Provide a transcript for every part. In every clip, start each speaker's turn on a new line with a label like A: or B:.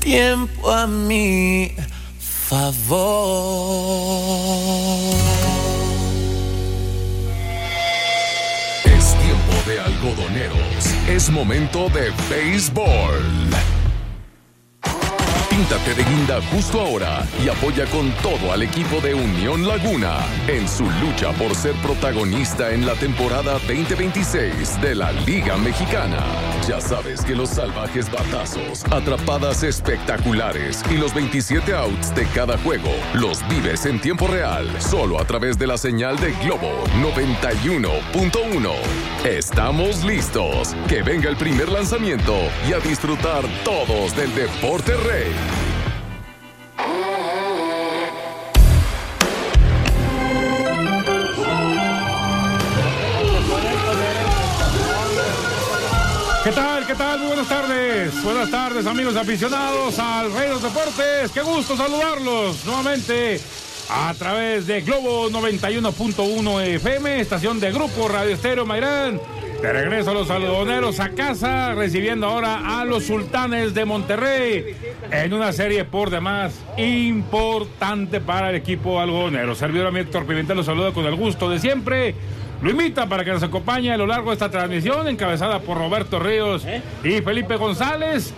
A: tiempo a mi favor.
B: Es tiempo de algodoneros. Es momento de béisbol. Píntate de guinda justo ahora y apoya con todo al equipo de Unión Laguna en su lucha por ser protagonista en la temporada 2026 de la Liga Mexicana. Ya sabes que los salvajes batazos, atrapadas espectaculares y los 27 outs de cada juego los vives en tiempo real, solo a través de la señal de Globo 91.1. Estamos listos. Que venga el primer lanzamiento y a disfrutar todos del deporte rey.
C: ¿Qué tal? ¿Qué tal? Muy buenas tardes. Buenas tardes, amigos aficionados al Rey de los Deportes. Qué gusto saludarlos nuevamente a través de Globo 91.1 FM, estación de Grupo Radio Estéreo Mayrán. De regreso a los algodoneros a casa, recibiendo ahora a los Sultanes de Monterrey en una serie por demás importante para el equipo algodonero. Servidor Héctor Pimentel los saluda con el gusto de siempre. Lo invita para que nos acompañe a lo largo de esta transmisión, encabezada por Roberto Ríos y Felipe González.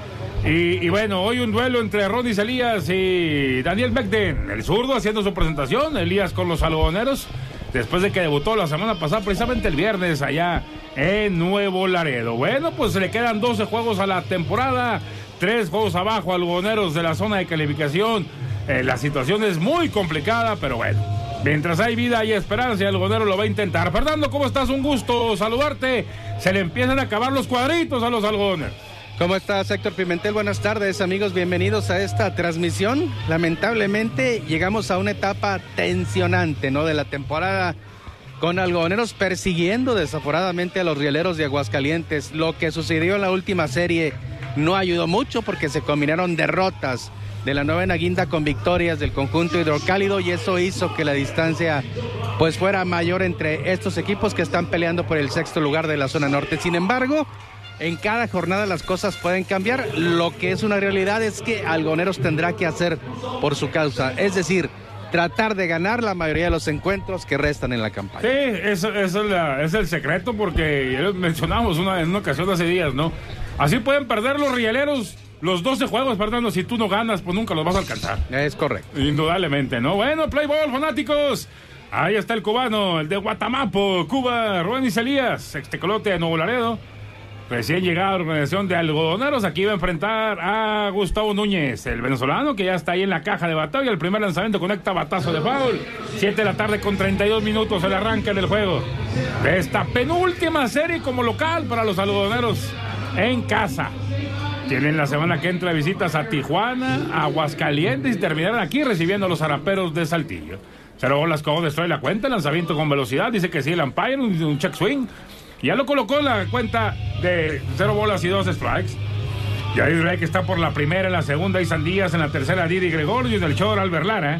C: Y bueno, hoy un duelo entre Ronis Elías y Daniel Becden. El zurdo haciendo su presentación, Elías con los algodoneros, después de que debutó la semana pasada, precisamente el viernes, allá en Nuevo Laredo. Bueno, pues se le quedan 12 juegos a la temporada, 3 juegos abajo algodoneros de la zona de calificación. La situación es muy complicada, pero bueno, mientras hay vida y esperanza, el algodonero lo va a intentar. Fernando, ¿cómo estás? Un gusto saludarte. Se le empiezan a acabar los cuadritos a los algodoneros.
D: ¿Cómo estás, Héctor Pimentel? Buenas tardes, amigos. Bienvenidos a esta transmisión. Lamentablemente llegamos a una etapa tensionante, ¿no?, de la temporada, con algodoneros persiguiendo desaforadamente a los rieleros de Aguascalientes. Lo que sucedió en la última serie no ayudó mucho porque se combinaron derrotas de la novena guinda con victorias del conjunto hidrocálido, y eso hizo que la distancia pues fuera mayor entre estos equipos que están peleando por el sexto lugar de la zona norte. Sin embargo, en cada jornada las cosas pueden cambiar. Lo que es una realidad es que algodoneros tendrá que hacer por su causa, es decir, tratar de ganar la mayoría de los encuentros que restan en la campaña.
C: Sí, eso es el secreto, porque ya lo mencionamos en una ocasión hace días, ¿no? Así pueden perder los rieleros los 12 juegos, Fernando. Si tú no ganas, pues nunca los vas a alcanzar.
D: Es correcto.
C: Indudablemente, ¿no? Bueno, play ball, fanáticos. Ahí está el cubano, el de Guatamapo, Cuba, Ronis Elías, extecolote de Nuevo Laredo. Recién llegado a la organización de algodoneros, aquí va a enfrentar a Gustavo Núñez, el venezolano, que ya está ahí en la caja de batalla. El primer lanzamiento conecta batazo de foul. 7 de la tarde con 32 minutos, el arranque del juego de esta penúltima serie como local para los algodoneros en casa. Tienen la semana que entra visitas a Tijuana, a Aguascalientes, y terminarán aquí recibiendo a los Zaraperos de Saltillo. 0 bolas con destruye la cuenta, lanzamiento con velocidad, dice que sí el umpire, un check swing. Ya lo colocó en la cuenta de 0 bolas y 2 strikes. Yair Rey, que está por la primera, en la segunda Isan Díaz, en la tercera Didi Gregorio, y en el short Albert Lara.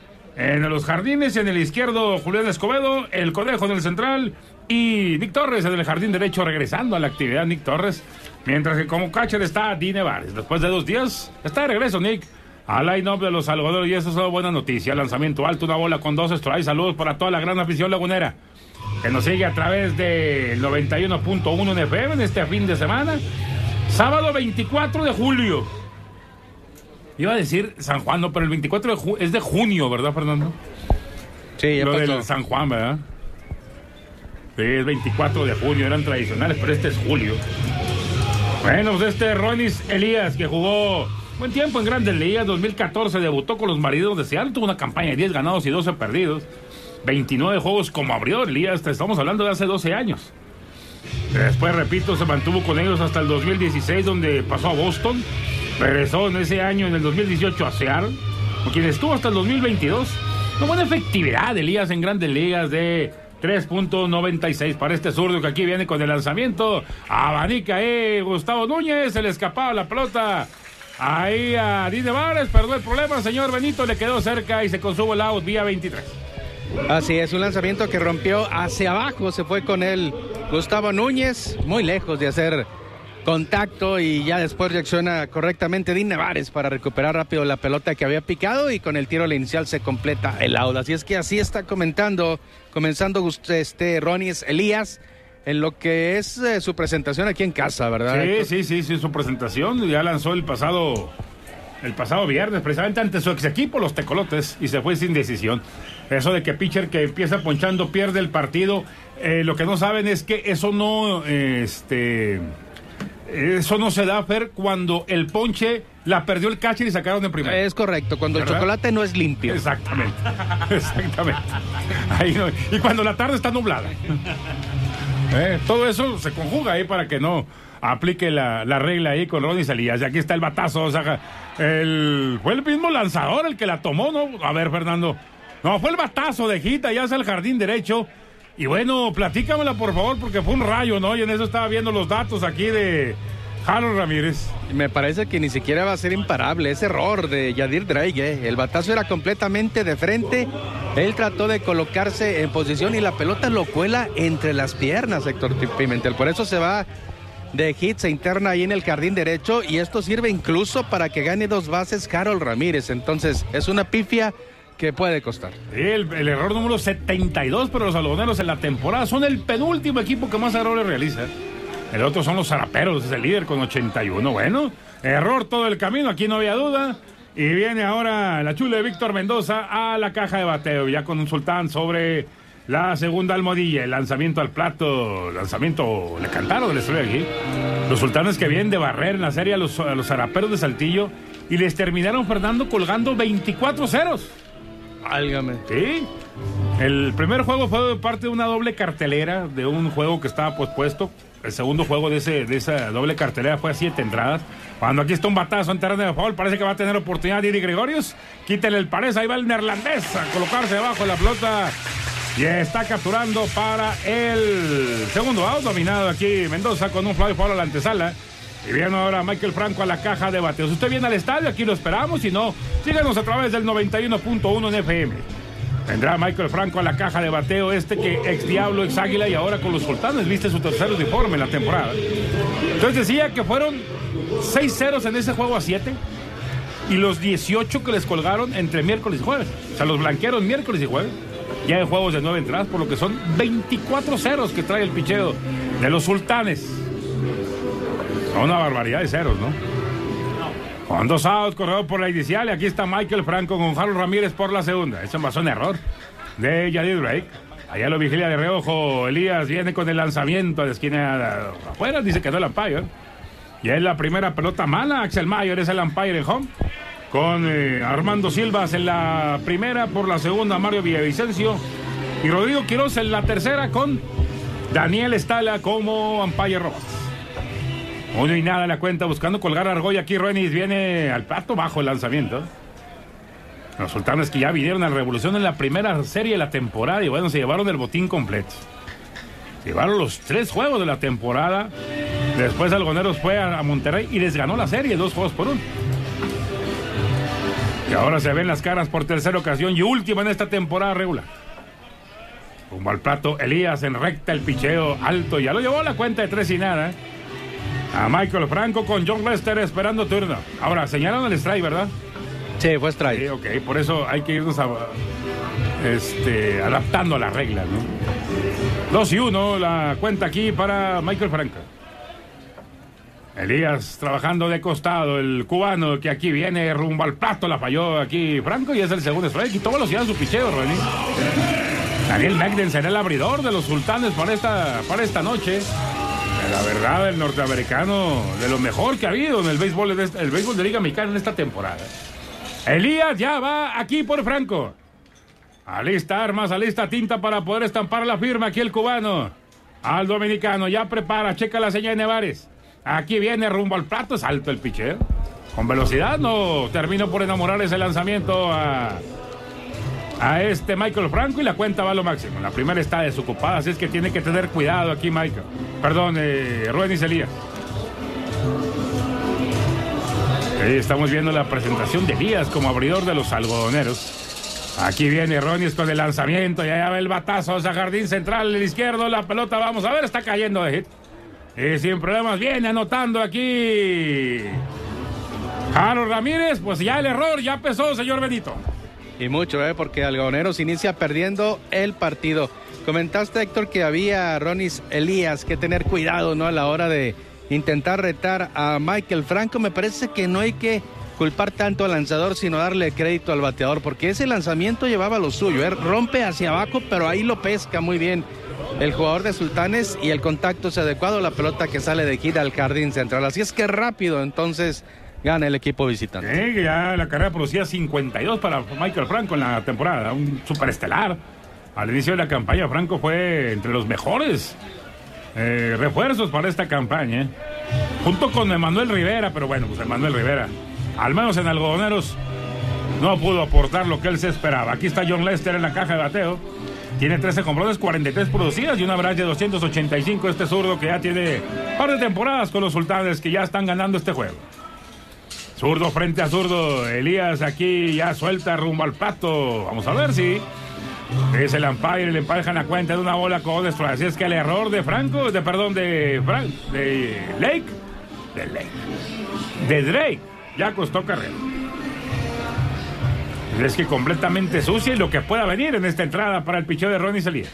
C: En los jardines, en el izquierdo Julián Escobedo, el Conejo en el central y Nick Torres en el jardín derecho, regresando a la actividad Nick Torres. Mientras que como catcher está Di Nevares. Después de 2 días, está de regreso Nick al line-up de los algodoneros, y eso es una buena noticia. Lanzamiento alto, una bola con 2 strikes. Saludos para toda la gran afición lagunera que nos sigue a través del 91.1 en FM en este fin de semana. Sábado 24 de julio. Iba a decir San Juan, no, pero el 24 es de junio, ¿verdad, Fernando?
D: Sí, ya
C: lo
D: pasó.
C: del San Juan, ¿verdad? Sí, es 24 de junio, eran tradicionales, pero este es julio. Bueno, pues Ronis Elías, que jugó buen tiempo en Grandes Ligas. 2014 debutó con los Marineros de Seattle, tuvo una campaña de 10 ganados y 12 perdidos. 29 juegos como abrió Elías, estamos hablando de hace 12 años. Después, repito, se mantuvo con ellos hasta el 2016, donde pasó a Boston. Regresó en ese año, en el 2018, a Seattle, con quien estuvo hasta el 2022. Una buena efectividad de Elías en Grandes Ligas de 3.96 para este zurdo, que aquí viene con el lanzamiento. Abanica Gustavo Núñez, se le escapaba la pelota ahí a Di Nevares, perdón el problema, señor Benito, le quedó cerca y se consumo el out vía 23.
D: Así es, un lanzamiento que rompió hacia abajo, se fue con él Gustavo Núñez, muy lejos de hacer contacto y ya después reacciona correctamente Dean Nevares para recuperar rápido la pelota que había picado y con el tiro al inicial se completa el out. Así es que así está comenzando Ronnie Elías en lo que es su presentación aquí en casa, ¿verdad?
C: Sí, su presentación ya lanzó el pasado viernes, precisamente ante su ex equipo, los Tecolotes, y se fue sin decisión. Eso de que pitcher que empieza ponchando pierde el partido, lo que no saben es que eso no se da, Fer, cuando el ponche la perdió el catcher y sacaron de primera.
D: Es correcto, cuando ¿verdad? El chocolate no es limpio.
C: Exactamente. Ahí no, y cuando la tarde está nublada. Todo eso se conjuga ahí para que no aplique la regla ahí con Ronnie Elías. Y aquí está el batazo, o sea, fue el mismo lanzador el que la tomó, ¿no? A ver, Fernando. No, fue el batazo de Gita, ya hacia el jardín derecho. Y bueno, platícamela por favor, porque fue un rayo, ¿no? Y en eso estaba viendo los datos aquí de Harold Ramírez.
D: Me parece que ni siquiera va a ser imparable. Ese error de Yadir Drake, El batazo era completamente de frente. Él trató de colocarse en posición y la pelota lo cuela entre las piernas, Héctor Pimentel. Por eso se va de hit, se interna ahí en el jardín derecho y esto sirve incluso para que gane 2 bases Harold Ramírez. Entonces, es una pifia que puede costar.
C: Sí, el error número 72, pero los algodoneros en la temporada son el penúltimo equipo que más errores realiza. El otro son los Zaraperos, es el líder con 81. Bueno, error todo el camino, aquí no había duda. Y viene ahora la chula de Víctor Mendoza a la caja de bateo, ya con un Sultán sobre la segunda almohadilla. El lanzamiento al plato, lanzamiento le cantaron, les estoy aquí. Los Sultanes que vienen de barrer en la serie a los Zaraperos de Saltillo y les terminaron, Fernando, colgando 24 ceros.
D: Válgame.
C: Sí. El primer juego fue parte de una doble cartelera de un juego que estaba pospuesto. El segundo juego de esa doble cartelera fue a 7 entradas. Cuando aquí está un batazo en terreno de foul, parece que va a tener oportunidad Didi Gregorius. Quítale el pared, ahí va el neerlandés a colocarse debajo de la pelota. Y está capturando para el segundo out, dominado aquí Mendoza con un fly foul a la antesala. Y viene ahora Michael Franco a la caja de bateo. Si usted viene al estadio, aquí lo esperamos. Si no, síganos a través del 91.1 en FM. Vendrá Michael Franco a la caja de bateo, que ex Diablo, ex Águila y ahora con los Sultanes, viste su tercer uniforme en la temporada. Entonces decía que fueron 6 ceros en ese juego a 7 y los 18 que les colgaron entre miércoles y jueves. O sea, los blanquearon miércoles y jueves. Ya hay juegos de 9 entradas, por lo que son 24 ceros que trae el picheo de los Sultanes. Una barbaridad de ceros, ¿no? Con 2 outs, corredor por la inicial. Y aquí está Michael Franco con Harold Ramírez por la segunda. Eso pasó un error de Yadir Drake. Allá lo vigilia de reojo. Elías viene con el lanzamiento de esquina afuera. Dice que no el umpire. Y es la primera pelota mala. Axel Mayer es el umpire en home. Con Armando Silvas en la primera. Por la segunda, Mario Villavicencio. Y Rodrigo Quiroz en la tercera con Daniel Estala como umpire rojo. 1-0 en la cuenta, buscando colgar a Argolla. Aquí Renis viene al plato bajo el lanzamiento. Los Sultanes que ya vinieron a la revolución en la primera serie de la temporada y bueno, se llevaron el botín completo. Llevaron los 3 juegos de la temporada. Después Algoneros fue a Monterrey y les ganó la serie 2-1. Y ahora se ven las caras por tercera ocasión y última en esta temporada regular. Rumbo al plato, Elías en recta, el picheo alto. Ya lo llevó a la cuenta de 3-0. A Michael Franco con John Lester esperando turno. Ahora, señalaron el strike, ¿verdad?
D: Sí, fue strike.
C: Sí, ok, por eso hay que irnos adaptando a las reglas, ¿no? 2-1 la cuenta aquí para Michael Franco. Elías trabajando de costado, el cubano que aquí viene rumbo al plato, la falló aquí Franco y es el segundo strike y toma velocidad su picheo, René. Daniel Magden será el abridor de los Sultanes para esta noche. La verdad, el norteamericano de lo mejor que ha habido en el béisbol de Liga Mexicana en esta temporada. Elías ya va aquí por Franco. Alista armas, alista tinta para poder estampar la firma aquí el cubano. Al dominicano, ya prepara, checa la señal de Nevares. Aquí viene rumbo al plato, es alto el picheo. Con velocidad no terminó por enamorar ese lanzamiento a Michael Franco y la cuenta va a lo máximo. La primera está desocupada, así es que tiene que tener cuidado aquí Michael. Perdón, Ruenis Elías. Estamos viendo la presentación de Elías como abridor de los algodoneros. Aquí viene Ronis con el lanzamiento, ya va el batazo hacia jardín central, el izquierdo, la pelota, vamos a ver, está cayendo de hit. Y sin problemas viene anotando aquí Harold Ramírez. Pues ya el error ya empezó, señor Benito.
D: Y mucho, porque Algodoneros inicia perdiendo el partido. Comentaste, Héctor, que había Ronis Elías que tener cuidado, ¿no? A la hora de intentar retar a Michael Franco. Me parece que no hay que culpar tanto al lanzador, sino darle crédito al bateador, porque ese lanzamiento llevaba lo suyo, rompe hacia abajo, pero ahí lo pesca muy bien el jugador de Sultanes y el contacto es adecuado, la pelota que sale de gira al jardín central. Así es que rápido, entonces gana el equipo visitante.
C: Ya la carrera producía 52 para Michael Franco en la temporada, un superestelar. Al inicio de la campaña, Franco fue entre los mejores refuerzos para esta campaña, junto con Emanuel Rivera, pero bueno, pues Emanuel Rivera, al menos en Algodoneros, no pudo aportar lo que él se esperaba. Aquí está John Lester en la caja de bateo. Tiene 13 jonrones, 43 producidas y un average de 285. Este zurdo que ya tiene un par de temporadas con los Sultanes, que ya están ganando este juego. Zurdo frente a zurdo. Elías aquí ya suelta rumbo al plato. Vamos a ver si es el umpire y le emparejan la cuenta de una bola con strike. Así es que el error de Franco, de Drake, ya costó carrera. Es que completamente sucia y lo que pueda venir en esta entrada para el picheo de Ronis Elías.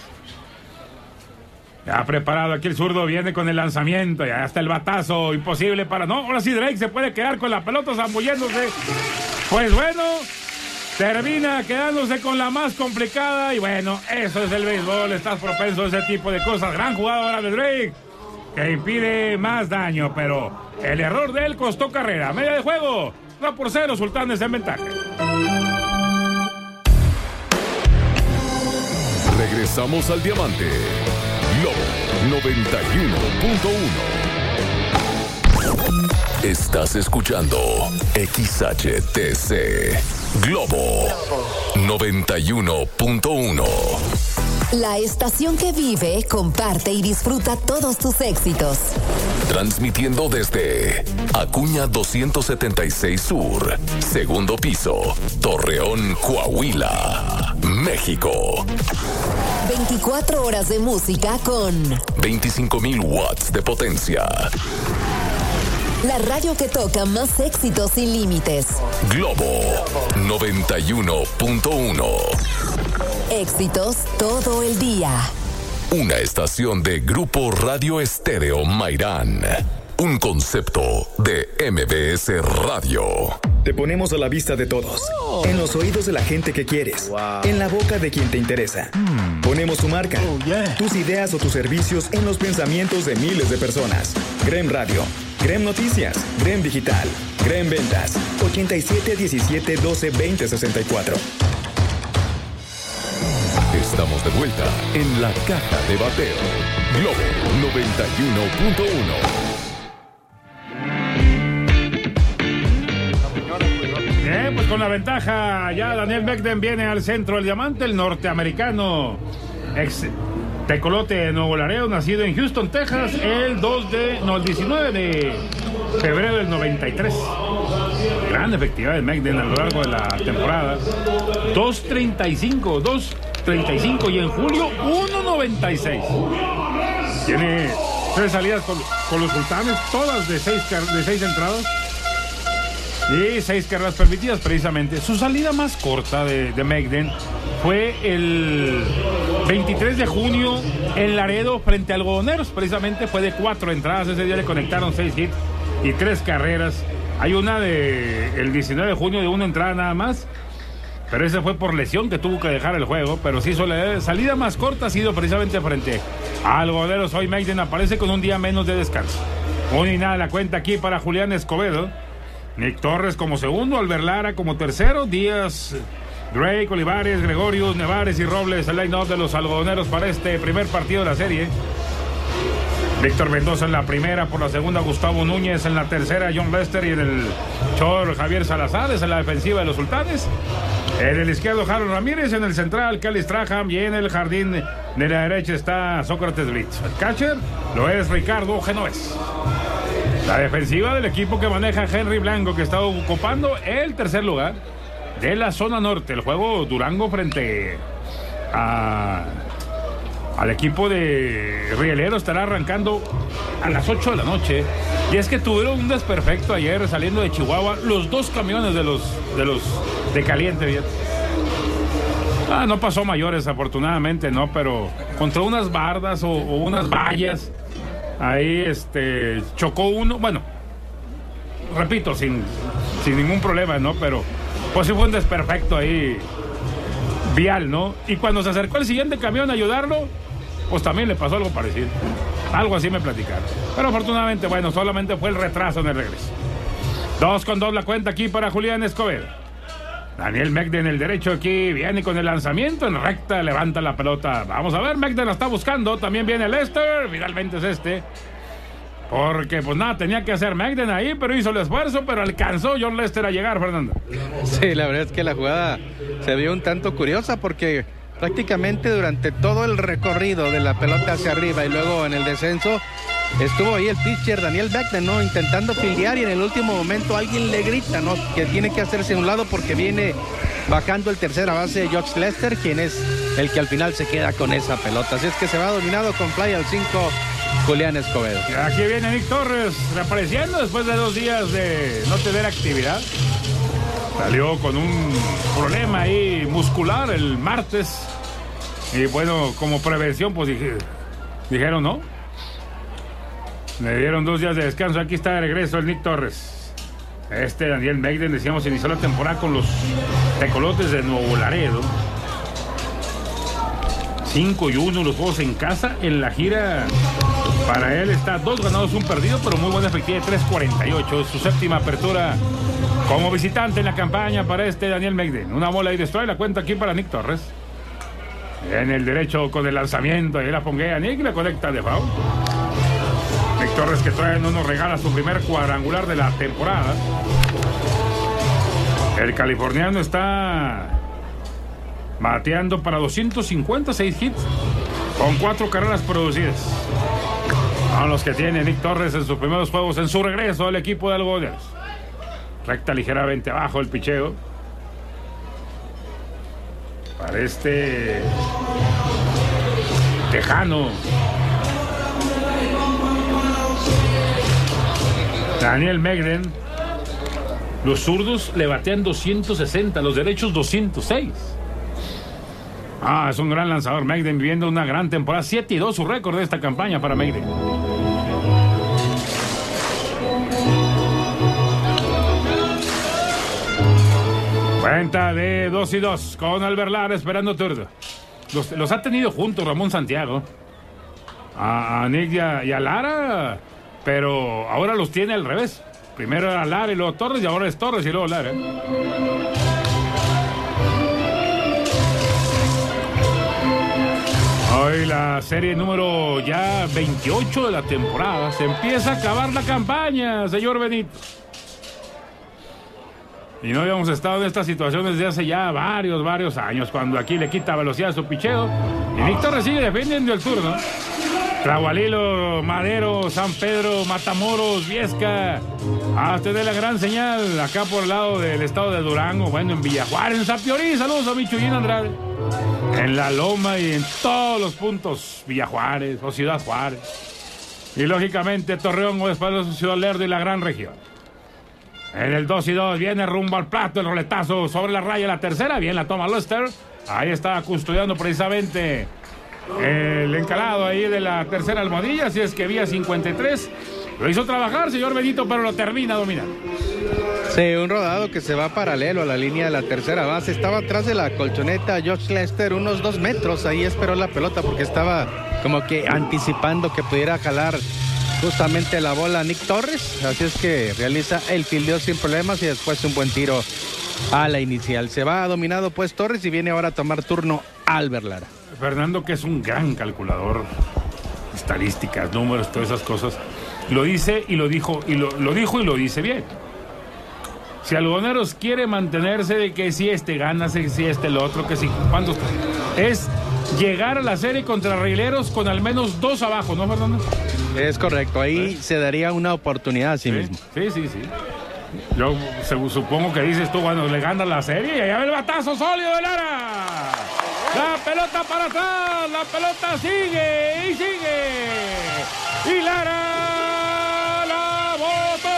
C: Ya preparado aquí el zurdo, viene con el lanzamiento, ya está el batazo, imposible para... No, ahora sí Drake se puede quedar con la pelota zambulléndose. Pues bueno, termina quedándose con la más complicada y bueno, eso es el béisbol, estás propenso a ese tipo de cosas. Gran jugadora de Drake, que impide más daño, pero el error de él costó carrera. Media de juego, 1-0, Sultanes en ventaja.
B: Regresamos al Diamante. Globo 91.1. Estás escuchando XHTC. Globo 91.1.
E: La estación que vive, comparte y disfruta todos tus éxitos.
B: Transmitiendo desde Acuña 276 Sur, segundo piso, Torreón, Coahuila, México.
E: 24 horas de música con
B: 25,000 watts de potencia.
E: La radio que toca más éxitos sin límites.
B: Globo 91.1.
E: Éxitos todo el día.
B: Una estación de Grupo Radio Estéreo Mairán. Un concepto de MBS Radio.
F: Te ponemos a la vista de todos. En los oídos de la gente que quieres. En la boca de quien te interesa. Ponemos tu marca, tus ideas o tus servicios en los pensamientos de miles de personas. Grem Radio, Grem Noticias, Grem Digital, Grem Ventas, 87 17 12 20 64.
B: Estamos de vuelta en la caja de bateo. Globo 91.1.
C: Bien, pues con la ventaja ya Daniel Megden viene al centro del diamante, el norteamericano ex tecolote de Nuevo Laredo, nacido en Houston, Texas, el 19 de febrero del 93. Gran efectividad de Megden a lo largo de la temporada. 2.35 y en julio 1.96. Tiene 3 salidas con los Sultanes, todas de 6 entradas y 6 carreras permitidas precisamente. Su salida más corta de Megden fue el 23 de junio en Laredo frente a Algodoneros. Precisamente fue de 4 entradas. Ese día le conectaron 6 hits y 3 carreras. Hay una el 19 de junio de 1 entrada nada más, pero ese fue por lesión que tuvo que dejar el juego. Pero sí, su salida más corta ha sido precisamente frente a Algodoneros. Hoy Megden aparece con un día menos de descanso. 1-0 la cuenta aquí para Julián Escobedo. Nick Torres como segundo, Albert Lara como tercero, Díaz, Drake, Olivares, Gregorius, Nevares y Robles, el line-up de los Algodoneros para este primer partido de la serie. Víctor Mendoza en la primera, por la segunda Gustavo Núñez, en la tercera John Lester y en el short Javier Salazar, es en la defensiva de los Sultanes. En el izquierdo Harold Ramírez, en el central Kelly Strahan y en el jardín de la derecha está Sócrates Blitz. El catcher lo es Ricardo Genovés. La defensiva del equipo que maneja Henry Blanco, que está ocupando el tercer lugar de la zona norte. El juego Durango frente a al equipo de Rielero estará arrancando a las 8 de la noche. Y es que tuvieron un desperfecto ayer saliendo de Chihuahua, los 2 camiones de caliente, ¿bien? No pasó mayores, afortunadamente, ¿no? Pero contra unas bardas o unas vallas, ahí chocó uno, bueno, repito, sin ningún problema, ¿no? Pero pues sí fue un desperfecto ahí vial, ¿no? Y cuando se acercó el siguiente camión a ayudarlo, pues también le pasó algo parecido. Algo así me platicaron. Pero afortunadamente, bueno, solamente fue el retraso en el regreso. 2-2 la cuenta aquí para Julián Escobedo. Daniel Megden, el derecho aquí, viene con el lanzamiento en recta, levanta la pelota. Vamos a ver, Megden la está buscando. También viene Lester, finalmente es porque pues nada, tenía que hacer Megden ahí, pero hizo el esfuerzo, pero alcanzó John Lester a llegar, Fernando.
D: Sí, la verdad es que la jugada se vio un tanto curiosa porque prácticamente durante todo el recorrido de la pelota hacia arriba y luego en el descenso estuvo ahí el pitcher Daniel Megden, ¿no? Intentando fildear, y en el último momento alguien le grita, ¿no? Que tiene que hacerse a un lado porque viene bajando el tercera base George Lester, quien es el que al final se queda con esa pelota. Así es que se va dominado con fly al 5 Julián Escobedo.
C: Y aquí viene Nick Torres reapareciendo después de 2 días de no tener actividad. Salió con un problema ahí muscular el martes. Y bueno, como prevención, pues dijeron no. Le dieron 2 días de descanso. Aquí está de regreso el Nick Torres. Daniel Megden, decíamos, inició la temporada con los Tecolotes de Nuevo Laredo. 5-1 los juegos en casa. En la gira para él está 2 ganados, 1 perdido, pero muy buena efectividad de 3.48. Su 7ª apertura como visitante en la campaña para Daniel Megden. Una bola y destruye la cuenta aquí para Nick Torres. En el derecho con el lanzamiento, ahí la ponguea Nick, la conecta de foul. Nick Torres, que todavía no nos regala su primer cuadrangular de la temporada. El californiano está bateando para 256 hits con 4 carreras producidas. Son los que tiene Nick Torres en sus primeros juegos en su regreso al equipo de Algodoneros. Recta ligeramente abajo el picheo para tejano Daniel Megden. Los zurdos le batean 260, los derechos 206. Es un gran lanzador Megden, viviendo una gran temporada. 7-2 su récord de esta campaña para Megden. Cuenta de 2-2 con Albert Lara esperando turno. Los ha tenido juntos Ramón Santiago. A Nick y a Lara, pero ahora los tiene al revés. Primero era Lara y luego Torres, y ahora es Torres y luego Lara. Hoy la serie número ya 28 de la temporada. Se empieza a acabar la campaña, señor Benito. Y no habíamos estado en esta situación desde hace ya varios años, cuando aquí le quita velocidad a su picheo. Y Nick Torres sigue defendiendo el turno. Tlahualilo, Madero, San Pedro, Matamoros, Viesca, hasta de la gran señal acá por el lado del estado de Durango, bueno, en Villajuárez, en Sapiorí, saludos a Michullín Andrade, en La Loma y en todos los puntos, Villajuárez o Ciudad Juárez, y lógicamente Torreón o después de Ciudad Lerdo y la gran región. En el 2-2 viene rumbo al plato el roletazo sobre la raya, la tercera, bien la toma Lester, ahí está custodiando precisamente el encalado ahí de la tercera almohadilla, así es que vía 53 lo hizo trabajar, señor Benito, pero lo termina dominando.
D: Sí, un rodado que se va paralelo a la línea de la tercera base. Estaba atrás de la colchoneta George Lester, unos 2 metros, ahí esperó la pelota porque estaba como que anticipando que pudiera jalar justamente la bola Nick Torres, así es que realiza el fildeo sin problemas y después un buen tiro a la inicial. Se va dominado pues Torres y viene ahora a tomar turno Albert Lara.
C: Fernando, que es un gran calculador, estadísticas, números, todas esas cosas, lo dice y lo dijo y lo dijo y lo dice bien. Si Algodoneros quiere mantenerse de que si gana, si el otro, que si cuántos, es llegar a la serie contra Rieleros con al menos 2 abajo, ¿no, Fernando?
D: Es correcto, ahí se daría una oportunidad a sí mismo.
C: Sí. Yo supongo que dices tú, bueno, le gana la serie y allá ve el batazo sólido de Lara. La pelota para atrás, la pelota sigue y sigue. Y Lara la botó.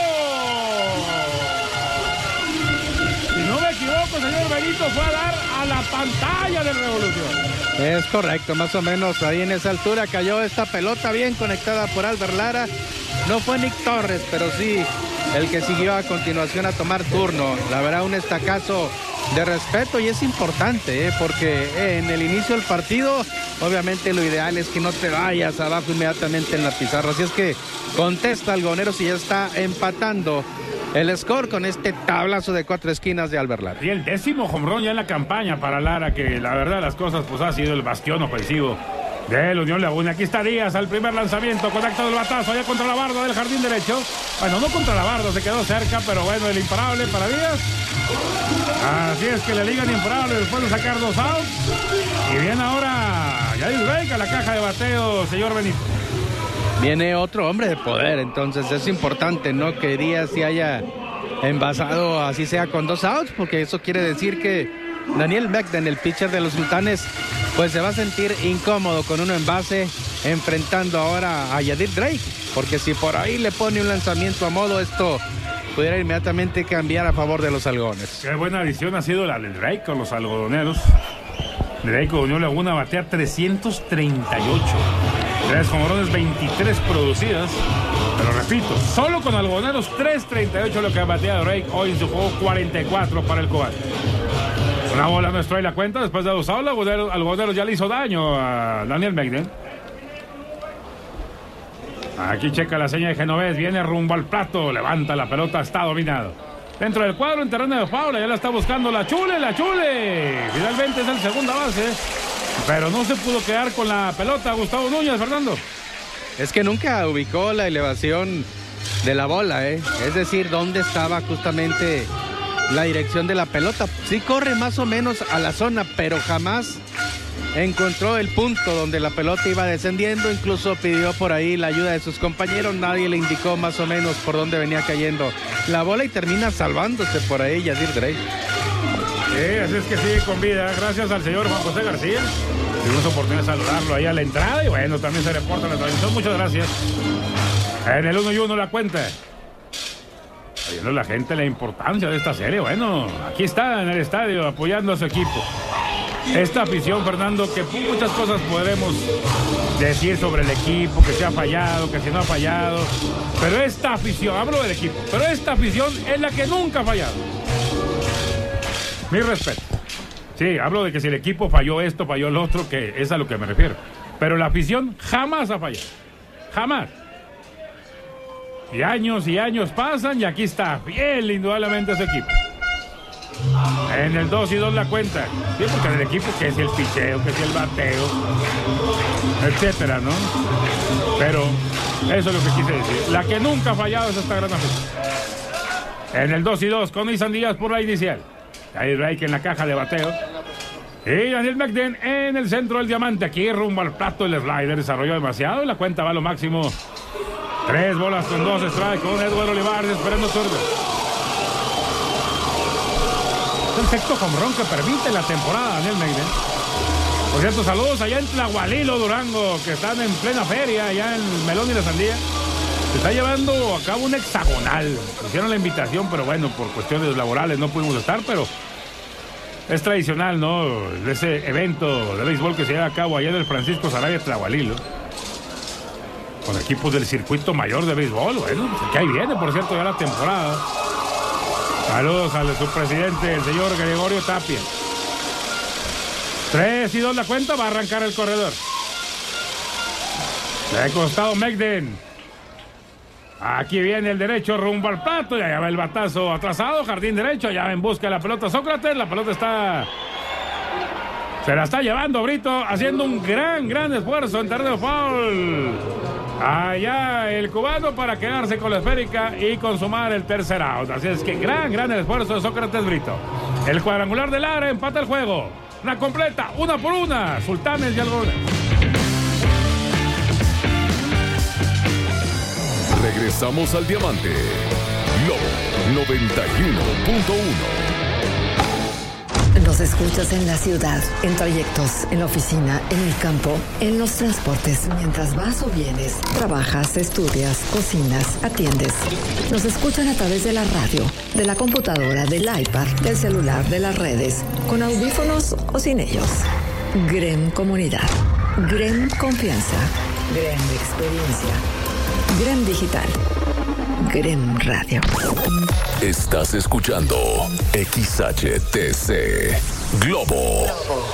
C: Si no me equivoco, señor Benito, fue a dar a la pantalla de Revolución.
D: Es correcto, más o menos ahí en esa altura cayó esta pelota bien conectada por Albert Lara. No fue Nick Torres, pero sí el que siguió a continuación a tomar turno. La verdad, un estacazo de respeto y es importante, porque en el inicio del partido, obviamente lo ideal es que no te vayas abajo inmediatamente en la pizarra. Así es que contesta Algodoneros y ya está empatando el score con este tablazo de 4 esquinas de Albert Lara.
C: Y el 10º jonrón ya en la campaña para Lara, que la verdad las cosas pues ha sido el bastión ofensivo del Unión Laguna. Aquí está Díaz al primer lanzamiento, conecta el batazo allá contra la barda del jardín derecho. Bueno, no contra la barda, se quedó cerca, pero bueno, el imparable para Díaz. Así es que le ligan imparable después de sacar 2 outs. Y viene ahora Yair Drake a la caja de bateo, señor Benito.
D: Viene otro hombre de poder, entonces es importante, ¿no?, que Díaz se haya envasado, así sea con 2 outs, porque eso quiere decir que Daniel Megden, el pitcher de los Sultanes, pues se va a sentir incómodo con un envase, enfrentando ahora a Yadir Drake, porque si por ahí le pone un lanzamiento a modo, esto pudiera inmediatamente cambiar a favor de los algodones.
C: Qué buena adición ha sido la de Drake con los algodoneros. Drake con Unión Laguna batea 338. 3 jonrones, 23 producidas. Pero repito, solo con algodoneros 338 lo que ha bateado Drake hoy en su juego, 44 para el cubano. Una bola no trae la cuenta después de 2 outs. Algodoneros ya le hizo daño a Daniel Megden. Aquí checa la seña de Genovés, viene rumbo al plato, levanta la pelota, está dominado. Dentro del cuadro en terreno de faula, ya la está buscando la Chule. Finalmente es el segunda base, pero no se pudo quedar con la pelota Gustavo Núñez, Fernando.
D: Es que nunca ubicó la elevación de la bola, es decir, dónde estaba justamente la dirección de la pelota. Sí corre más o menos a la zona, pero jamás encontró el punto donde la pelota iba descendiendo. Incluso pidió por ahí la ayuda de sus compañeros, nadie le indicó más o menos por dónde venía cayendo la bola y termina salvándose por ahí Yadir Drake.
C: Sí, así es que sigue con vida, gracias al señor Juan José García. Tuvimos oportunidad de saludarlo ahí a la entrada y bueno, también se reporta en la transmisión, muchas gracias. En el 1-1 la cuenta. Viendo la gente la importancia de esta serie, bueno, aquí está en el estadio apoyando a su equipo. Esta afición, Fernando, que muchas cosas podremos decir sobre el equipo, que se ha fallado, que si no ha fallado, pero esta afición, hablo del equipo, pero esta afición es la que nunca ha fallado. Mi respeto. Sí, hablo de que si el equipo falló esto, falló el otro, que es a lo que me refiero, pero la afición jamás ha fallado, jamás. Y años pasan y aquí está fiel indudablemente ese equipo. En el 2-2 la cuenta. Sí, porque en el equipo que si el picheo, que si el bateo, etcétera, ¿no? Pero eso es lo que quise decir. La que nunca ha fallado es esta gran afición. En el 2-2 con Isan Díaz por la inicial. Ahí Drake en la caja de bateo. Y Daniel Megden en el centro del diamante. Aquí rumbo al plato el slider. Desarrolló demasiado y la cuenta va a lo máximo. 3 bolas con 2 strikes con Edward Olivares esperando turno. Es el sexto jonrón que permite la temporada Daniel Megden. Por cierto, saludos allá en Tlahualilo, Durango, que están en plena feria, allá en Melón y la Sandía. Se está llevando a cabo un hexagonal. Hicieron la invitación, pero bueno, por cuestiones laborales no pudimos estar, pero es tradicional, ¿no? Ese evento de béisbol que se lleva a cabo allá en el Francisco Sarabia, Tlahualilo. Con equipos del circuito mayor de béisbol, bueno, que ahí viene, por cierto, ya la temporada. Saludos al subpresidente, el señor Gregorio Tapia. 3-2 la cuenta, va a arrancar el corredor. De costado Megden. Aquí viene el derecho rumbo al plato, y allá va el batazo atrasado, jardín derecho, allá va en busca de la pelota Sócrates, la pelota está... Se la está llevando Brito, haciendo un gran esfuerzo en terreno foul. Allá el cubano para quedarse con la esférica y consumar el tercer out. Así es que gran esfuerzo de Sócrates Brito. El cuadrangular de Lara empata el juego. Una completa, 1-1. Sultanes y algodones.
B: Regresamos al diamante. Lobo 91.1.
E: Nos escuchas en la ciudad, en trayectos, en la oficina, en el campo, en los transportes, mientras vas o vienes, trabajas, estudias, cocinas, atiendes. Nos escuchan a través de la radio, de la computadora, del iPad, del celular, de las redes, con audífonos o sin ellos. GREM Comunidad, GREM Confianza, GREM Experiencia, GREM Digital, GREM Radio.
B: Estás escuchando XHTC Globo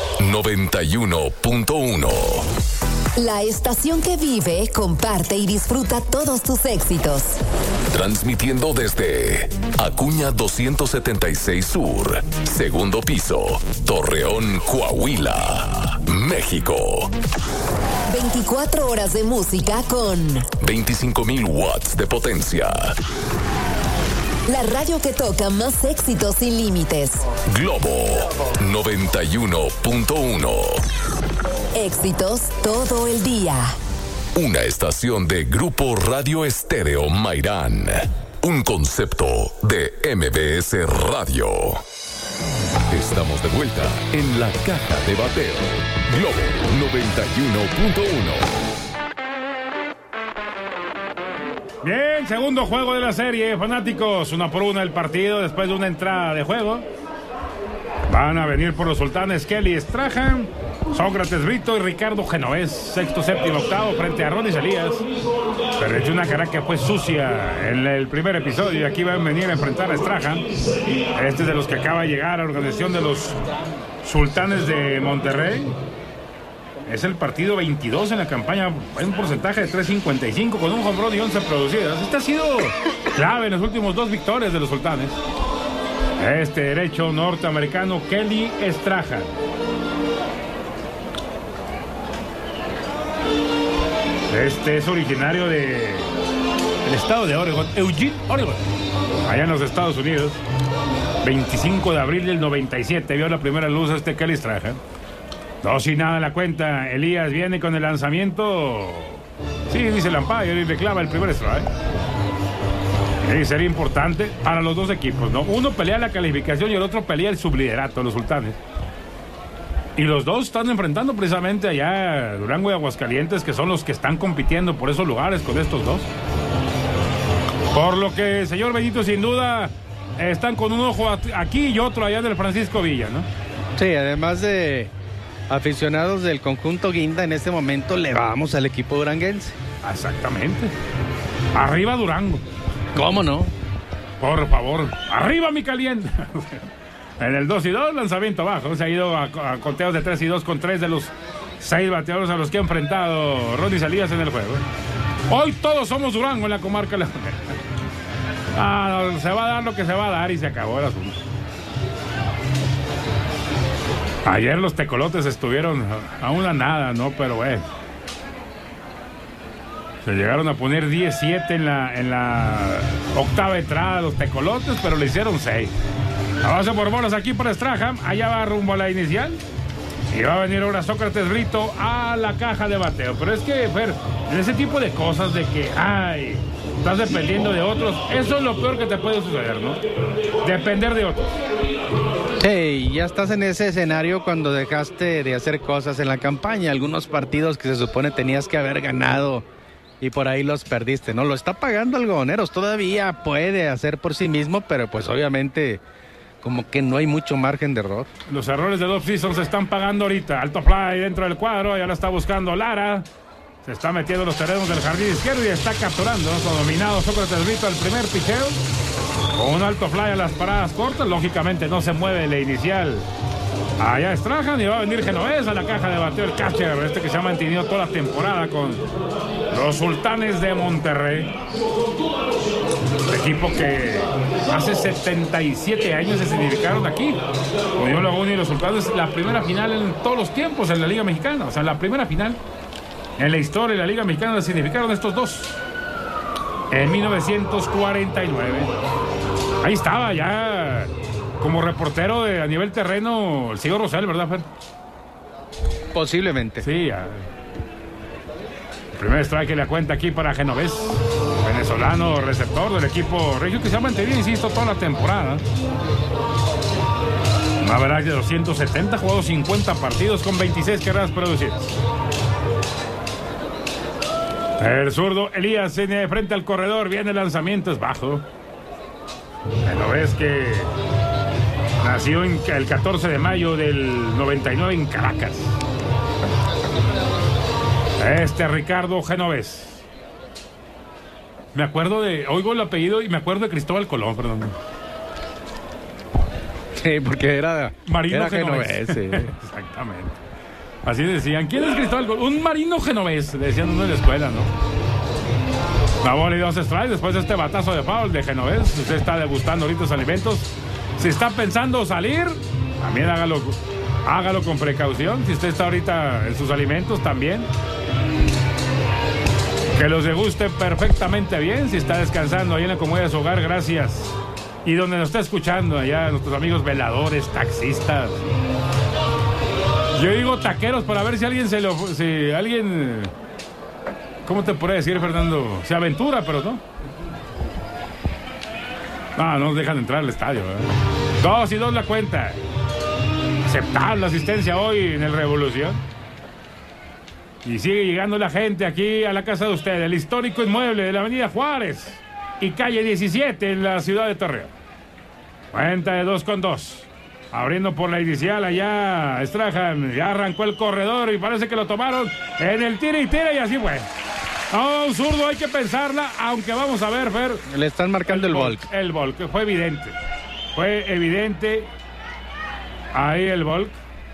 B: 91.1.
E: La estación que vive, comparte y disfruta todos tus éxitos.
B: Transmitiendo desde Acuña 276 Sur, segundo piso, Torreón, Coahuila, México.
E: 24 horas de música con
B: 25,000 watts de potencia.
E: la radio que toca más éxitos sin límites.
B: Globo 91.1.
E: Éxitos todo el día.
B: Una estación de Grupo Radio Estéreo Mairán. Un concepto de MBS Radio. Estamos de vuelta en la caja de bateo. Globo 91.1.
C: Bien, segundo juego de la serie, fanáticos. 1-1 el partido después de una entrada de juego. Van a venir por los sultanes Kelly Strahan, Sócrates Brito y Ricardo Genovés. Sexto, séptimo, octavo frente a Ronnie Elías. Pero hecho una cara que fue sucia en el primer episodio. Y aquí van a venir a enfrentar a Strahan. Este es de los que acaba de llegar a la organización de los sultanes de Monterrey. Es el partido 22 en la campaña, un porcentaje de 3.55 con un home run y 11 producidas. Este ha sido clave en los últimos dos victorias de los sultanes. Este derecho norteamericano Kelly Strahan. Este es originario del estado de Oregon, Eugene, Oregon, allá en los Estados Unidos. 25 de abril del 97 vio la primera luz este Kelly Strahan. 2-0 en la cuenta. Elías viene con el lanzamiento. Sí, dice el umpire y reclama el primer strike. Y sería importante para los dos equipos, ¿no? Uno pelea la calificación y el otro pelea el subliderato, los sultanes. Y los dos están enfrentando precisamente allá Durango y Aguascalientes, que son los que están compitiendo por esos lugares con estos dos. Por lo que, señor Benito, sin duda, están con un ojo aquí y otro allá del Francisco Villa, ¿no?
D: Sí, además de aficionados del conjunto Guinda, en este momento le vamos al equipo duranguense.
C: Exactamente. Arriba Durango.
D: ¿Cómo no?
C: Por favor, arriba mi caliente. En el 2-2, lanzamiento bajo. Se ha ido a conteos de 3-2 con 3 de los 6 bateadores a los que ha enfrentado Ronnie Elías en el juego. Hoy todos somos Durango en la comarca. No, se va a dar lo que se va a dar y se acabó el asunto. Ayer los tecolotes estuvieron a una nada, ¿no? Pero se llegaron a poner 17 en la octava entrada los tecolotes, pero le hicieron 6. Avance por bolas aquí para Strahan. Allá va rumbo a la inicial. Y va a venir ahora Sócrates Brito a la caja de bateo. Pero es que, Fer, en ese tipo de cosas de que, estás dependiendo de otros, eso es lo peor que te puede suceder, ¿no? Depender de otros.
D: Sí, ya estás en ese escenario cuando dejaste de hacer cosas en la campaña. Algunos partidos que se supone tenías que haber ganado y por ahí los perdiste, ¿no? Lo está pagando Algodoneros. Todavía puede hacer por sí mismo, pero pues obviamente como que no hay mucho margen de error.
C: Los errores de off-season se están pagando ahorita. Alto fly dentro del cuadro, ya la está buscando Lara. Se está metiendo en los terrenos del jardín izquierdo y está capturando, ¿no? Dominado Sócrates Brito al primer picheo. Con un alto fly a las paradas cortas. Lógicamente no se mueve la inicial. Allá Strahan y va a venir Genovés a la caja de bateo. El catcher, que se ha mantenido toda la temporada con los sultanes de Monterrey. El equipo que hace 77 años se significaron aquí. Unión Laguna y los sultanes, la primera final en todos los tiempos en la Liga Mexicana. O sea, la primera final en la historia de la Liga Mexicana la significaron estos dos. En 1949. Ahí estaba ya como reportero a nivel terreno el señor Rosell, ¿verdad, Fer?
D: Posiblemente.
C: Sí, ya. El primer strike que le cuenta aquí para Genovés, venezolano receptor del equipo regio que se ha mantenido, insisto, toda la temporada. Un average de 270, jugado 50 partidos con 26 carreras producidas. El zurdo Elías frente al corredor, viene el lanzamiento, es bajo. Lo ves que nació el 14 de mayo del 99 en Caracas. Ricardo Genovés. Me acuerdo oigo el apellido y me acuerdo de Cristóbal Colón, perdón.
D: Sí, porque era
C: Marino Genovés.
D: Sí.
C: Exactamente. Así decían, ¿quién es Cristóbal Colón? Un marino genovés, decían uno en la escuela, ¿no? Una bola y 2 strikes después de este batazo de foul de Genovés. Usted está degustando ahorita los alimentos. Si está pensando salir, también hágalo con precaución. Si usted está ahorita en sus alimentos, también que los deguste perfectamente bien. Si está descansando ahí en la comodidad de su hogar, gracias. Y donde nos está escuchando allá, nuestros amigos veladores, taxistas. Yo digo taqueros para ver si alguien, ¿cómo te podría decir, Fernando? Se aventura, pero no. No nos dejan entrar al estadio, ¿verdad? 2-2 la cuenta. Aceptar la asistencia hoy en el Revolución. Y sigue llegando la gente aquí a la casa de usted, el histórico inmueble de la avenida Juárez y calle 17 en la ciudad de Torreón. Cuenta de 2-2. Abriendo por la inicial allá Strahan, ya arrancó el corredor y parece que lo tomaron en el tira y tira y así fue. No, un zurdo hay que pensarla, aunque vamos a ver, Fer.
D: Le están marcando el volk.
C: El volk, fue evidente. Fue evidente. Ahí el volk.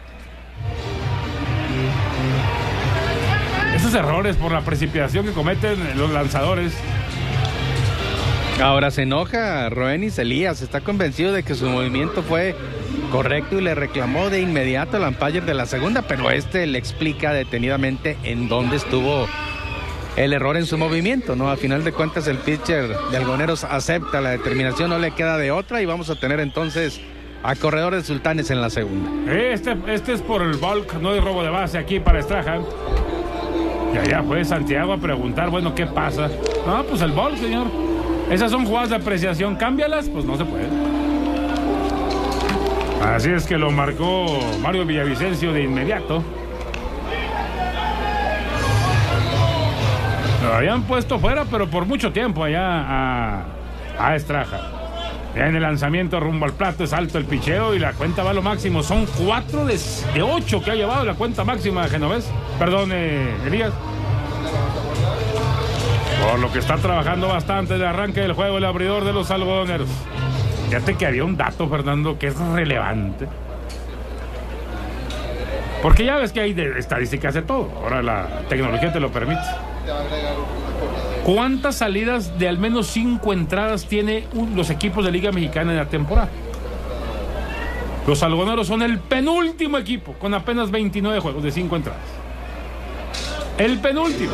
C: Esos errores por la precipitación que cometen los lanzadores.
D: Ahora se enoja Roenis Elías, está convencido de que su movimiento fue correcto y le reclamó de inmediato al umpire de la segunda, pero le explica detenidamente en dónde estuvo el error en su movimiento, ¿no? A final de cuentas el pitcher de Algoneros acepta la determinación, no le queda de otra y vamos a tener entonces a corredor de Sultanes en la segunda.
C: Este es por el bulk, no de robo de base aquí para Strahan. Y allá fue Santiago a preguntar, bueno, ¿qué pasa? No, pues el bulk, señor. Esas son jugadas de apreciación, cámbialas, pues no se puede. Así es que lo marcó Mario Villavicencio de inmediato. Lo habían puesto fuera, pero por mucho tiempo allá a Estraja. Ya en el lanzamiento rumbo al plato es alto el picheo y la cuenta va a lo máximo. Son 4 de 8 que ha llevado la cuenta máxima de Genovés. Perdón, Elías. Por lo que está trabajando bastante el arranque del juego el abridor de los algodoneros. Fíjate que había un dato, Fernando, que es relevante. Porque ya ves que hay estadísticas de todo. Ahora la tecnología te lo permite. ¿Cuántas salidas de al menos 5 entradas tiene los equipos de Liga Mexicana en la temporada? Los algodoneros son el penúltimo equipo con apenas 29 juegos de 5 entradas. El penúltimo.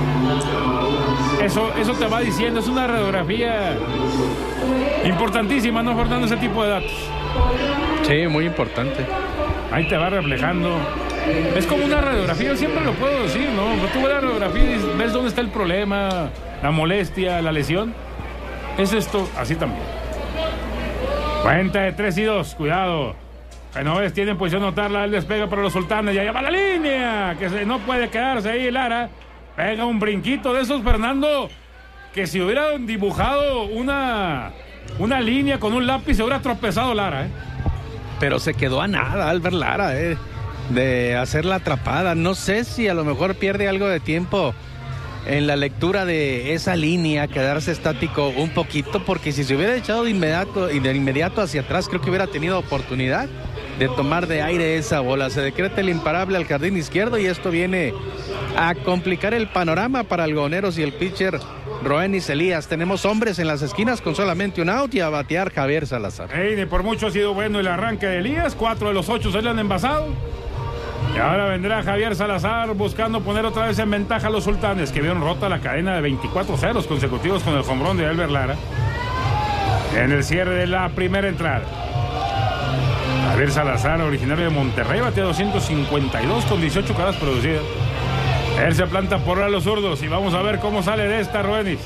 C: Eso te va diciendo, es una radiografía importantísima, ¿no, Fernando? Ese tipo de datos.
D: Sí, muy importante.
C: Ahí te va reflejando. Es como una radiografía, yo siempre lo puedo decir, ¿no? Tú ves la radiografía y ves dónde está el problema, la molestia, la lesión. Es esto, así también. Cuenta de 3-2, cuidado. Genovés tiene en posición notarla, él despega para los Sultanes, ya lleva la línea, que no puede quedarse ahí Lara. Pega un brinquito de esos, Fernando, que si hubieran dibujado una línea con un lápiz se hubiera tropezado Lara,
D: Pero se quedó a nada Albert Lara, de hacer la atrapada. No sé si a lo mejor pierde algo de tiempo en la lectura de esa línea, quedarse estático un poquito, porque si se hubiera echado de inmediato hacia atrás, creo que hubiera tenido oportunidad de tomar de aire esa bola. Se decreta el imparable al jardín izquierdo y esto viene a complicar el panorama para algodoneros y el pitcher Roenis Elías. Tenemos hombres en las esquinas con solamente un out y a batear Javier Salazar.
C: Ni por mucho ha sido bueno el arranque de Elías. 4 de los 8 se le han envasado. Y ahora vendrá Javier Salazar buscando poner otra vez en ventaja a los Sultanes, que vieron rota la cadena de 24 ceros consecutivos con el jonrón de Albert Lara en el cierre de la primera entrada. Javier Salazar, originario de Monterrey, batea 252 con 18 carreras producidas. Él se planta por a los zurdos y vamos a ver cómo sale de esta Roenis,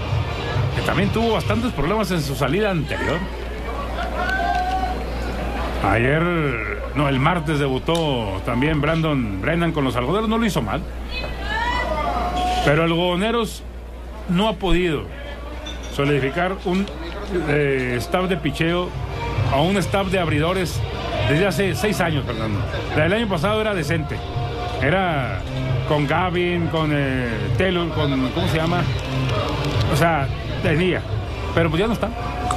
C: que también tuvo bastantes problemas en su salida anterior. El martes debutó también Brandon Brennan con los algodoneros, no lo hizo mal. Pero Algodoneros no ha podido solidificar un staff de picheo a un staff de abridores desde hace 6 años, Fernando. El año pasado era decente. Era con Gavin, con Taylor, con... ¿Cómo se llama? O sea, tenía. Pero pues ya no está.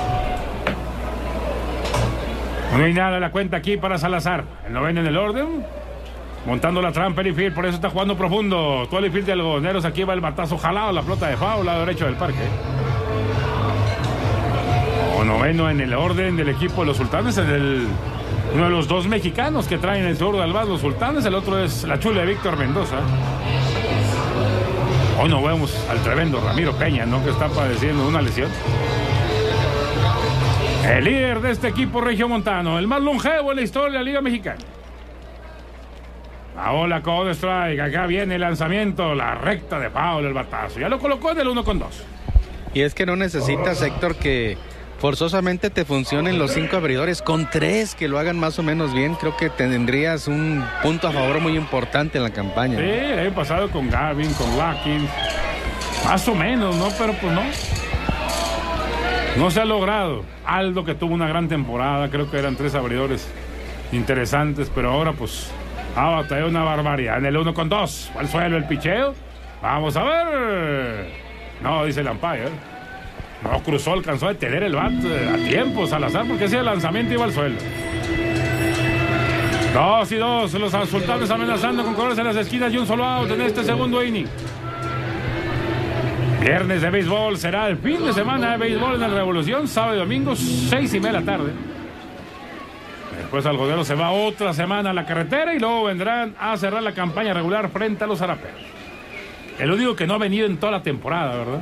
C: No hay nada en la cuenta aquí para Salazar. El noveno en el orden. Montando la trampa el infield, por eso está jugando profundo. Todo el infield de Algodoneros. Aquí va el batazo jalado, la pelota de foul, lado derecho del parque. Noveno en el orden del equipo de los Sultanes. Uno de los 2 mexicanos que traen el sur del bas, los Sultanes. El otro es la chula de Víctor Mendoza. Hoy no vemos al tremendo Ramiro Peña, ¿no? Que está padeciendo una lesión. El líder de este equipo regiomontano, el más longevo en la historia de la Liga Mexicana. La bola con strike, acá viene el lanzamiento, la recta de foul, el batazo. Ya lo colocó en el 1-2.
D: Y es que no necesitas, Héctor, que forzosamente te funcionen los 5 abridores. Con 3 que lo hagan más o menos bien, creo que tendrías un punto a favor muy importante en la campaña.
C: Sí, el año pasado con Gavin, con Watkins, más o menos, ¿no? Pero pues no. No se ha logrado. Aldo, que tuvo una gran temporada, creo que eran 3 abridores interesantes, pero ahora pues ha batallado una barbaridad. En el 1-2, al suelo el picheo. Vamos a ver. No, dice el umpire. No cruzó, alcanzó a detener el bat a tiempo Salazar, porque ese lanzamiento iba al suelo. 2-2, los Sultanes amenazando con corredores en las esquinas y un solo out en este segundo inning. Viernes de béisbol, será el fin de semana de béisbol en la Revolución, sábado y domingo, 6:30 de la tarde. Después Algodero se va otra semana a la carretera y luego vendrán a cerrar la campaña regular frente a los Zaraperos. El único que no ha venido en toda la temporada, ¿verdad?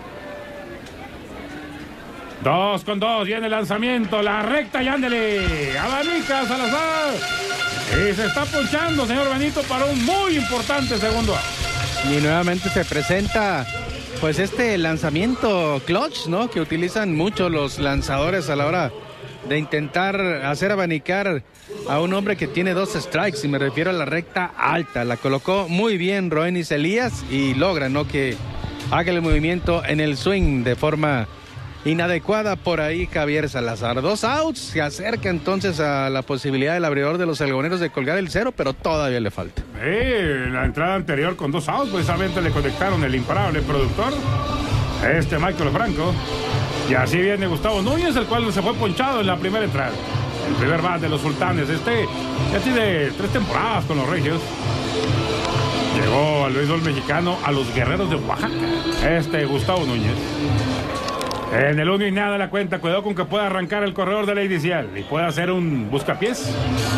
C: 2-2, viene el lanzamiento, la recta y ándele, abanica Salazar. Y se está ponchando, señor Benito, para un muy importante segundo out.
D: Y nuevamente se presenta pues este lanzamiento clutch, ¿no? Que utilizan mucho los lanzadores a la hora de intentar hacer abanicar a un hombre que tiene 2 strikes, y me refiero a la recta alta. La colocó muy bien Roenis Elías y logra, ¿no?, que haga el movimiento en el swing de forma inadecuada por ahí Javier Salazar. 2 outs, se acerca entonces a la posibilidad del abridor de los Algodoneros de colgar el 0, pero todavía le falta.
C: La entrada anterior con 2 outs, precisamente le conectaron el imparable productor, Michael Franco. Y así viene Gustavo Núñez, el cual se fue ponchado en la primera entrada. El primer bat de los Sultanes. Ya tiene 3 temporadas con los Regios. Llegó al béisbol mexicano a los Guerreros de Oaxaca. Gustavo Núñez. En el 1-0 la cuenta. Cuidado con que pueda arrancar el corredor de la inicial y pueda hacer un buscapiés.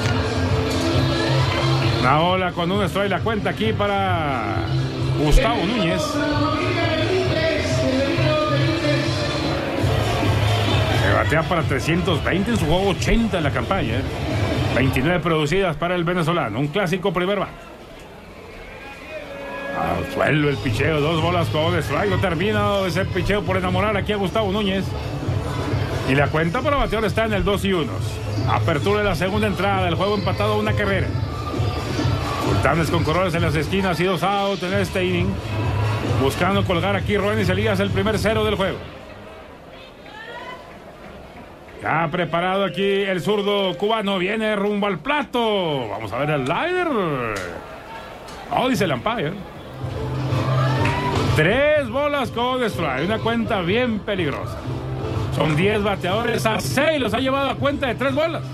C: Una bola con un strike la cuenta aquí para Gustavo Núñez. Se batea para 320 en su juego 80 en la campaña. 29 producidas para el venezolano. Un clásico primer bat. Al suelo el picheo, 2 bolas con strike. No termina ese picheo por enamorar aquí a Gustavo Núñez. Y la cuenta para bateador está en el 2-1. Apertura de la segunda entrada. El juego empatado a 1 carrera. Sultanes con corredores en las esquinas y 2 out en este inning. Buscando colgar aquí Roenis Elías el primer 0 del juego. Ya preparado aquí el zurdo cubano. Viene rumbo al plato. Vamos a ver el slider. Oh, dice el umpire. 3 bolas con strike. Una cuenta bien peligrosa. Son 10 bateadores, a 6 los ha llevado a cuenta de 3 bolas.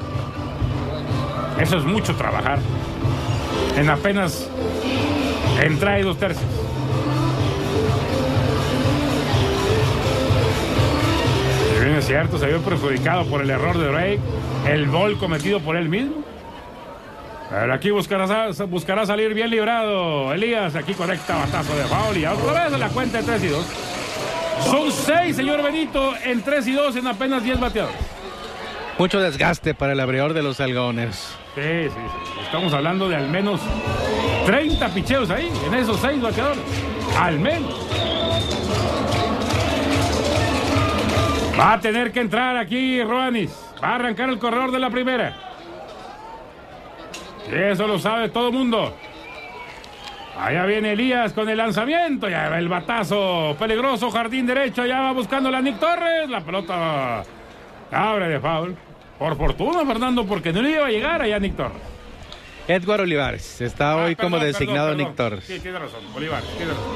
C: Eso es mucho trabajar en apenas entrada y 2/3. Si bien es cierto, se vio perjudicado por el error de Drake, el gol cometido por él mismo. Pero aquí buscará salir bien librado. Elías aquí conecta batazo de foul y otra vez en la cuenta de 3-2. Son 6, señor Benito, en 3-2 en apenas 10 bateadores.
D: Mucho desgaste para el abridor de los Algodoneros.
C: Sí. Estamos hablando de al menos 30 picheos ahí, en esos 6 bateadores. Al menos. Va a tener que entrar aquí Roanis. Va a arrancar el corredor de la primera. Y eso lo sabe todo el mundo. Allá viene Elías con el lanzamiento. Ya va el batazo peligroso. Jardín derecho. Ya va buscando la Nick Torres. La pelota abre de foul. Por fortuna, Fernando, porque no le iba a llegar allá Nick Torres.
D: Edgar Olivares está hoy como designado Nick Torres.
C: Sí, tiene razón. Olivares, tiene razón.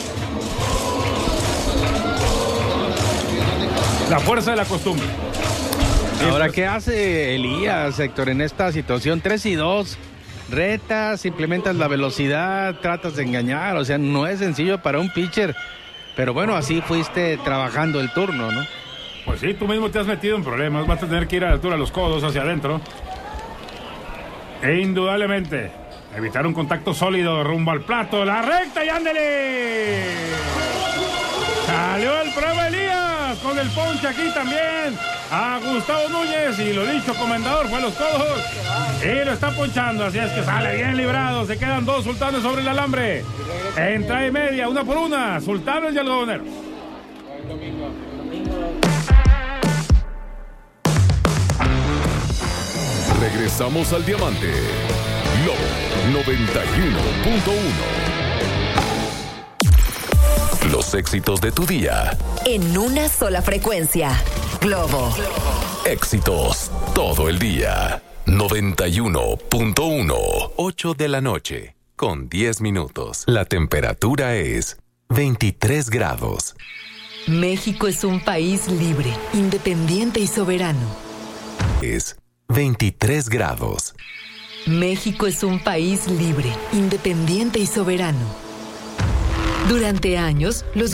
C: La fuerza de la costumbre.
D: Ahora, ¿qué hace Elías, Héctor, en esta situación? 3-2. Retas, implementas la velocidad, tratas de engañar. O sea, no es sencillo para un pitcher. Pero bueno, así fuiste trabajando el turno, ¿no?
C: Pues sí, tú mismo te has metido en problemas. Vas a tener que ir a la altura de los codos hacia adentro. E indudablemente, evitar un contacto sólido rumbo al plato. La recta y ándele. Salió el prueba Elías con el ponche aquí también a Gustavo Núñez. Y lo dicho, comendador, fue a los codos. Y lo está ponchando, así es que sale bien librado. Se quedan dos sultanes sobre el alambre. Entra y media, una por una. Sultanes y algodoneros.
B: Regresamos al Diamante. Globo 91.1. Los éxitos de tu día.
G: En una sola frecuencia. Globo.
B: Éxitos todo el día. 91.1. 8 de la noche. Con 10 minutos. La temperatura es 23 grados.
G: México es un país libre, independiente y soberano.
B: Es 23 grados.
G: México es un país libre, independiente y soberano. Durante años, los